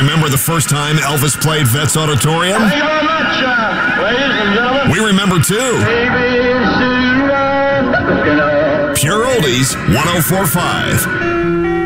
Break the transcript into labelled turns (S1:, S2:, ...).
S1: Remember the first time Elvis played Vets Auditorium?
S2: Thank you very much, ladies and gentlemen.
S1: We remember too. Pure Oldies 104.5.